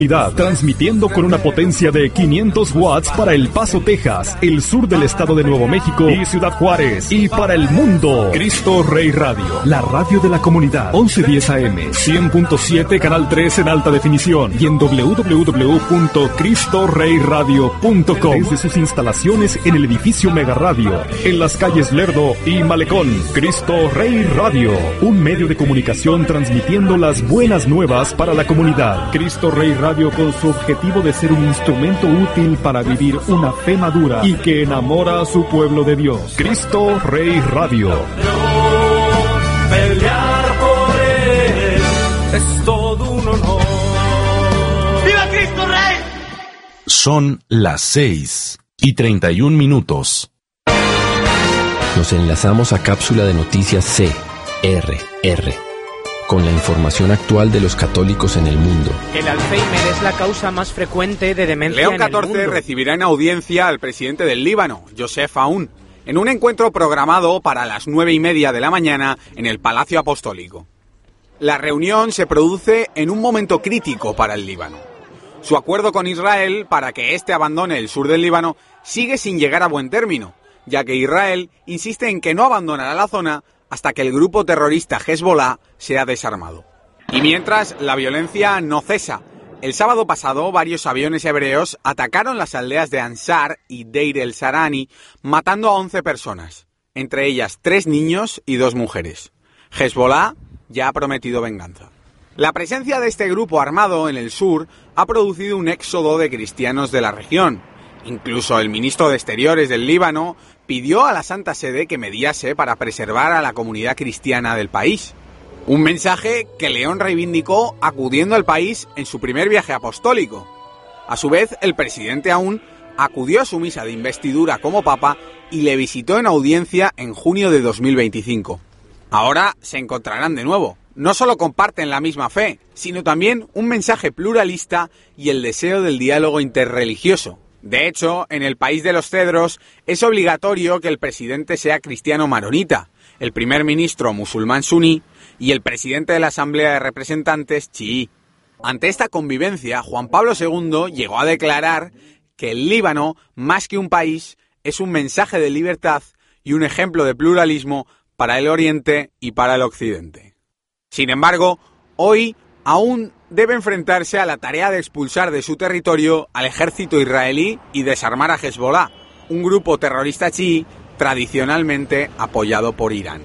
Transmitiendo con una potencia de 500 watts para El Paso, Texas, el sur del estado de Nuevo México y Ciudad Juárez, y para el mundo, Cristo Rey Radio, la radio de la comunidad, 1110 AM, 100.7, canal 3 en alta definición, y en www.cristoreyradio.com, desde sus instalaciones en el edificio Mega Radio, en las calles Lerdo y Malecón. Cristo Rey Radio, un medio de comunicación transmitiendo las buenas nuevas para la comunidad. Cristo Rey Radio, con su objetivo de ser un instrumento útil para vivir una fe madura y que enamora a su pueblo de Dios. Cristo Rey Radio. Pelear por él es todo un honor. ¡Viva Cristo Rey! Son las 6:31. Nos enlazamos a cápsula de noticias CRR. Con la información actual de los católicos en el mundo. El Alzheimer es la causa más frecuente de demencia León en el mundo. XIV recibirá en audiencia al presidente del Líbano, Joseph Aoun, en un encuentro programado para las 9:30 de la mañana en el Palacio Apostólico. La reunión se produce en un momento crítico para el Líbano. Su acuerdo con Israel para que éste abandone el sur del Líbano sigue sin llegar a buen término, ya que Israel insiste en que no abandonará la zona hasta que el grupo terrorista Hezbollah sea desarmado. Y mientras, la violencia no cesa. El sábado pasado, varios aviones hebreos atacaron las aldeas de Ansar y Deir el-Sarani, matando a 11 personas, entre ellas 3 niños y 2 mujeres. Hezbollah ya ha prometido venganza. La presencia de este grupo armado en el sur ha producido un éxodo de cristianos de la región. Incluso el ministro de Exteriores del Líbano pidió a la Santa Sede que mediase para preservar a la comunidad cristiana del país. Un mensaje que León reivindicó acudiendo al país en su primer viaje apostólico. A su vez, el presidente Aoun acudió a su misa de investidura como papa y le visitó en audiencia en junio de 2025. Ahora se encontrarán de nuevo. No solo comparten la misma fe, sino también un mensaje pluralista y el deseo del diálogo interreligioso. De hecho, en el país de los cedros es obligatorio que el presidente sea cristiano maronita, el primer ministro musulmán suní y el presidente de la Asamblea de Representantes chií. Ante esta convivencia, Juan Pablo II llegó a declarar que el Líbano, más que un país, es un mensaje de libertad y un ejemplo de pluralismo para el Oriente y para el Occidente. Sin embargo, hoy aún debe enfrentarse a la tarea de expulsar de su territorio al ejército israelí y desarmar a Hezbollah, un grupo terrorista chií tradicionalmente apoyado por Irán.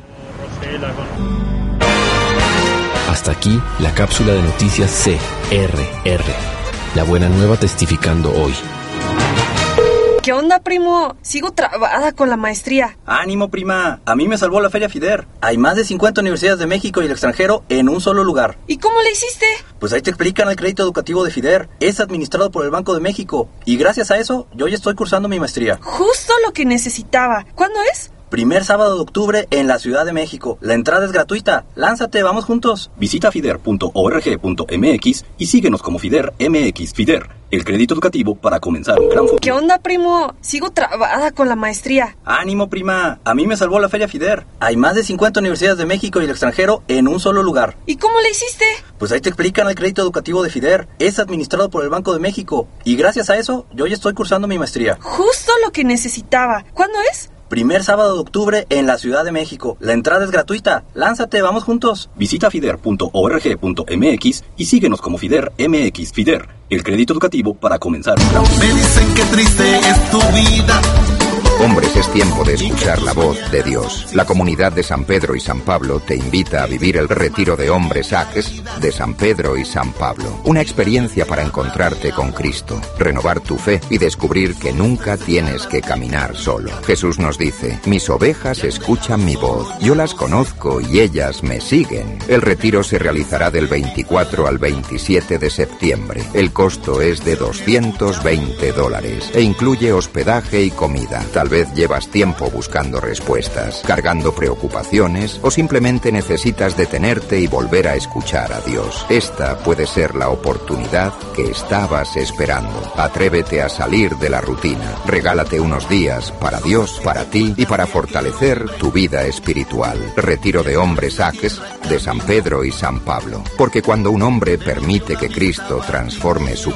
Hasta aquí la cápsula de noticias CRR. La buena nueva testificando hoy. ¿Qué onda, primo? Sigo trabada con la maestría. ¡Ánimo, prima! A mí me salvó la Feria FIDER. Hay más de 50 universidades de México y el extranjero en un solo lugar. ¿Y cómo le hiciste? Pues ahí te explican el crédito educativo de FIDER. Es administrado por el Banco de México. Y gracias a eso, yo ya estoy cursando mi maestría. Justo lo que necesitaba. ¿Cuándo es? Primer sábado de octubre en la Ciudad de México. La entrada es gratuita. Lánzate, vamos juntos. Visita fider.org.mx y síguenos como FIDER MX. FIDER, el crédito educativo para comenzar un gran futuro. ¿Qué onda, primo? Sigo trabada con la maestría. ¡Ánimo, prima! A mí me salvó la Feria FIDER. Hay más de 50 universidades de México y el extranjero en un solo lugar. ¿Y cómo le hiciste? Pues ahí te explican el crédito educativo de FIDER. Es administrado por el Banco de México. Y gracias a eso, yo ya estoy cursando mi maestría. Justo lo que necesitaba. ¿Cuándo es? Primer sábado de octubre en la Ciudad de México. La entrada es gratuita. Lánzate, vamos juntos. Visita fider.org.mx y síguenos como FIDER MX. FIDER, el crédito educativo para comenzar un gran futuro. Me dicen que triste es tu vida. Hombres, es tiempo de escuchar la voz de Dios. La comunidad de San Pedro y San Pablo te invita a vivir el retiro de hombres ACES de San Pedro y San Pablo. Una experiencia para encontrarte con Cristo, renovar tu fe y descubrir que nunca tienes que caminar solo. Jesús nos dice: mis ovejas escuchan mi voz, yo las conozco y ellas me siguen. El retiro se realizará del 24 al 27 de septiembre. El costo es de $220 e incluye hospedaje y comida. Tal Tal vez llevas tiempo buscando respuestas, cargando preocupaciones o simplemente necesitas detenerte y volver a escuchar a Dios. Esta puede ser la oportunidad que estabas esperando. Atrévete a salir de la rutina. Regálate unos días para Dios, para ti y para fortalecer tu vida espiritual. Retiro de hombres ACS de San Pedro y San Pablo. Porque cuando un hombre permite que Cristo transforme su